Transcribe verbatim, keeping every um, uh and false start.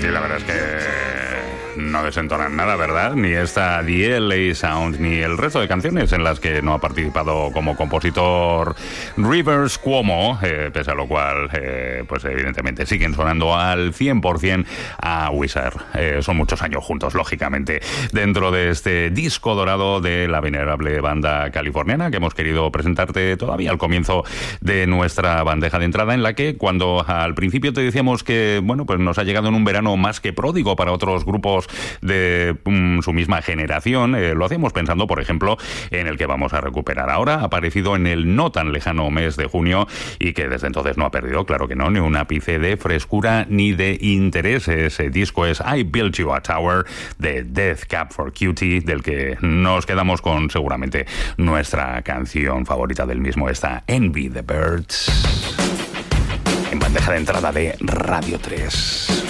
la verdad es que no desentonan nada, ¿verdad? Ni esta The L A Sound, ni el resto de canciones en las que no ha participado como compositor Rivers Cuomo, eh, pese a lo cual, eh, pues evidentemente siguen sonando al cien por ciento a Weezer. Eh, son muchos años juntos, lógicamente, dentro de este disco dorado de la venerable banda californiana que hemos querido presentarte todavía al comienzo de nuestra bandeja de entrada, en la que cuando al principio te decíamos que, bueno, pues nos ha llegado en un verano más que pródigo para otros grupos de um, su misma generación, eh, lo hacemos pensando, por ejemplo, en el que vamos a recuperar ahora, ha aparecido en el no tan lejano mes de junio y que desde entonces no ha perdido, claro que no, ni un ápice de frescura ni de interés. Ese disco es I Built You a Tower de Death Cab for Cutie, del que nos quedamos con seguramente nuestra canción favorita del mismo, esta Envy the Birds, en bandeja de entrada de Radio tres.